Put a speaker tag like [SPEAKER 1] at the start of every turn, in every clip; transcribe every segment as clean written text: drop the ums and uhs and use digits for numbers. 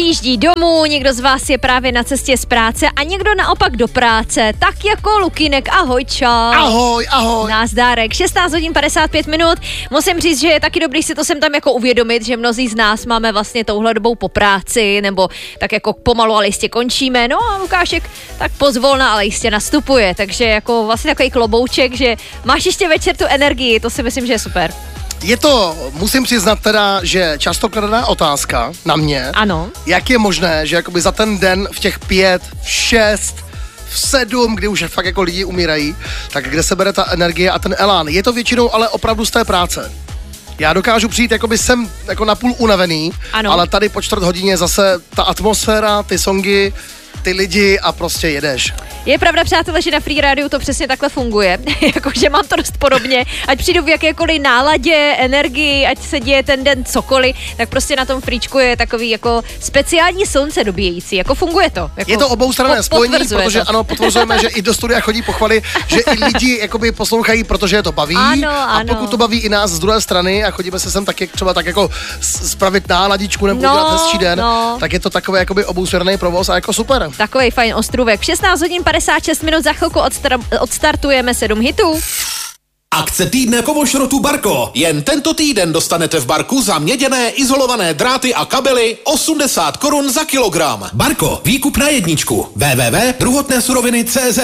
[SPEAKER 1] odjíždí domů, někdo z vás je právě na cestě z práce a někdo naopak do práce. Tak jako Lukynek, ahoj, čau.
[SPEAKER 2] Ahoj.
[SPEAKER 1] Názdárek, 16 hodin 55 minut. Musím říct, že je taky dobrý si to sem tam jako uvědomit, že mnozí z nás máme vlastně touhle dobou po práci, nebo tak jako pomalu, ale jistě končíme. No a Lukášek tak pozvolna, ale jistě nastupuje, takže jako vlastně takový klobouček, že máš ještě večer tu energii, to si myslím, že je super.
[SPEAKER 2] Je to, musím přiznat teda, že často kladená otázka na mě.
[SPEAKER 1] Ano.
[SPEAKER 2] Jak je možné, že jakoby za ten den v těch 5, v 6, v 7, kdy už fakt jako lidi umírají, tak kde se bere ta energie a ten elán? Je to většinou ale opravdu z té práce. Já dokážu přijít, jakoby jsem jako napůl unavený, ano. Ale tady po 4 hodině zase ta atmosféra, ty songy, ty lidi a prostě jedeš.
[SPEAKER 1] Je pravda, přátelé, že na Free Rádiu to přesně takhle funguje. Jakože mám to dost podobně. Ať přijdu v jakékoliv náladě, energii, ať se děje ten den cokoliv, tak prostě na tom Freečku je takový jako speciální slunce dobíjející. Jako funguje to. Jako
[SPEAKER 2] je to oboustranné spojení, protože
[SPEAKER 1] to.
[SPEAKER 2] Ano, potvrzujeme, že i do studia chodí pochvaly, že i lidi jakoby poslouchají, protože je to baví.
[SPEAKER 1] Ano.
[SPEAKER 2] A pokud to baví i nás z druhé strany a chodíme se sem taky třeba tak jako spravit náladičku nebo udělat hezčí den, tak je to takový jakoby oboustranný provoz a jako super.
[SPEAKER 1] Takový fajn ostrůvek. 16 hodin 56 minut, za chvilku odstartujeme 7 hitů.
[SPEAKER 3] Akce týdne kovošrotu Barko. Jen tento týden dostanete v Barku za měděné izolované dráty a kabely 80 korun za kilogram. Barko, výkup na jedničku. www.druhotnésuroviny.cz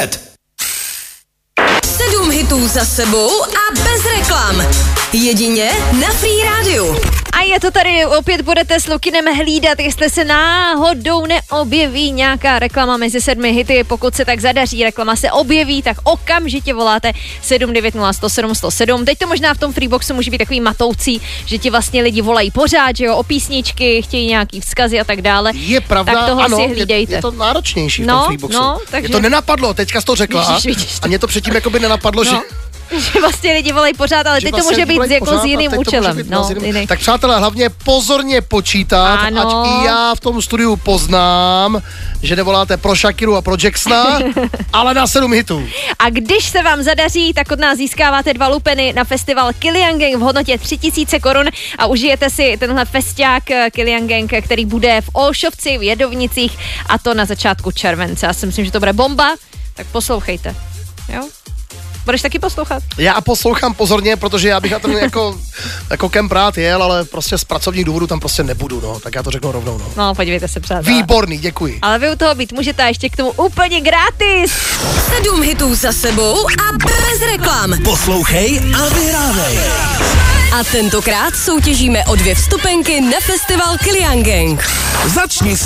[SPEAKER 4] 7 hitů za sebou a bez reklam. Jedině na Free Rádiu.
[SPEAKER 1] A je to tady, opět budete s Lukinem hlídat, jestli se náhodou neobjeví nějaká reklama mezi 7 hity. Pokud se tak zadaří, reklama se objeví, tak okamžitě voláte 790 107 107. Teď to možná v tom Freeboxu může být takový matoucí, že ti vlastně lidi volají pořád, že jo, o písničky, chtějí nějaký vzkazy a tak dále.
[SPEAKER 2] Je pravda,
[SPEAKER 1] tak toho
[SPEAKER 2] ano,
[SPEAKER 1] si hlídejte.
[SPEAKER 2] je to náročnější v tom Freeboxu.
[SPEAKER 1] Takže...
[SPEAKER 2] Je to nenapadlo, teďka jsi to řekla a mě to předtím jakoby nenapadlo, že
[SPEAKER 1] vlastně lidi volají pořád, ale teď to může být jako s jiným účelem.
[SPEAKER 2] Tak přátelé, hlavně pozorně počítat, ať i já v tom studiu poznám, že nevoláte pro Shakiru a pro Jacksona, ale na 7 hitů.
[SPEAKER 1] A když se vám zadaří, tak od nás získáváte 2 lupeny na festival Kilian Gang v hodnotě 3000 korun a užijete si tenhle festiák Kilian Gang, který bude v Olšovci v Jedovnicích, a to na začátku července. Já si myslím, že to bude bomba, tak poslouchejte. Jo? Budeš taky poslouchat?
[SPEAKER 2] Já poslouchám pozorně, protože já bych na tom jako kemp rád jel, ale prostě z pracovních důvodů tam prostě nebudu, no, tak já to řeknu rovnou, no.
[SPEAKER 1] No, podívejte se, přátelé.
[SPEAKER 2] Výborný, děkuji.
[SPEAKER 1] Ale vy u toho být můžete ještě k tomu úplně gratis.
[SPEAKER 4] 7 hitů za sebou a bez reklam.
[SPEAKER 3] Poslouchej a vyhrávej.
[SPEAKER 4] A tentokrát soutěžíme o 2 vstupenky na festival Kilian Gang.
[SPEAKER 3] Začni